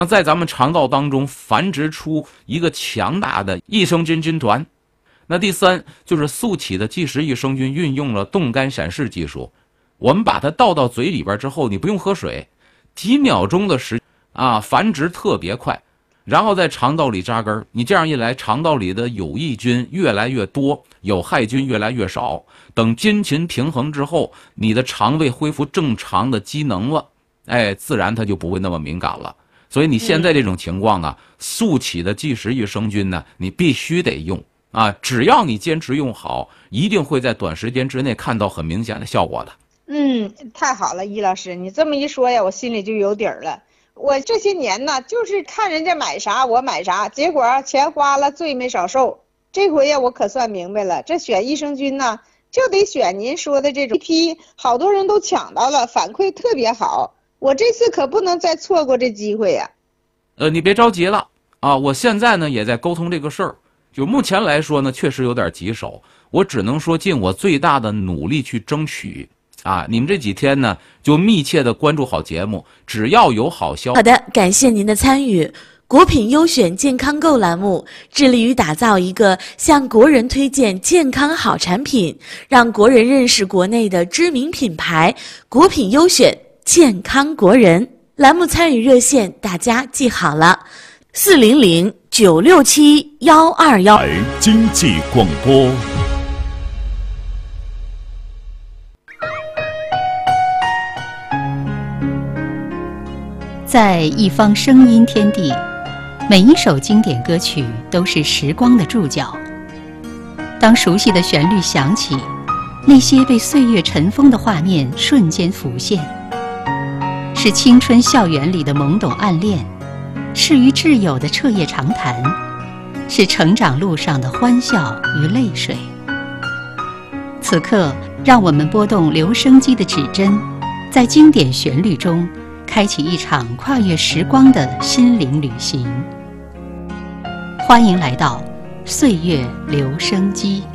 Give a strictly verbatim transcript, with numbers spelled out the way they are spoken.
在咱们肠道当中繁殖出一个强大的益生菌军团。那第三就是速起的即时益生菌运用了冻干闪逝技术，我们把它倒到嘴里边之后，你不用喝水，几秒钟的时间啊，繁殖特别快，然后在肠道里扎根。你这样一来，肠道里的有益菌越来越多，有害菌越来越少。等菌群平衡之后，你的肠胃恢复正常的机能了，哎，自然它就不会那么敏感了。所以你现在这种情况啊，速起的即时益生菌呢，你必须得用啊！只要你坚持用好，一定会在短时间之内看到很明显的效果的。 嗯，太好了，易老师，你这么一说呀，我心里就有底儿了。我这些年呢，就是看人家买啥我买啥，结果钱花了罪没少受。这回呀，我可算明白了，这选益生菌呢，就得选您说的这种一批，好多人都抢到了，反馈特别好。我这次可不能再错过这机会呀。 呃，你别着急了啊！我现在呢也在沟通这个事儿，就目前来说呢，确实有点棘手，我只能说尽我最大的努力去争取啊！你们这几天呢，就密切的关注好节目，只要有好消息。 好的，感谢您的参与。国品优选健康购栏目致力于打造一个向国人推荐健康好产品，让国人认识国内的知名品牌国品优选健康国人。栏目参与热线大家记好了，四零零九六七幺二幺。 经济广播。 在一方声音天地，每一首经典歌曲都是时光的注脚。当熟悉的旋律响起，那些被岁月尘封的画面瞬间浮现，是青春校园里的懵懂暗恋，是与挚友的彻夜长谈，是成长路上的欢笑与泪水。此刻，让我们拨动留声机的指针，在经典旋律中开启一场跨越时光的心灵旅行。欢迎来到岁月留声机。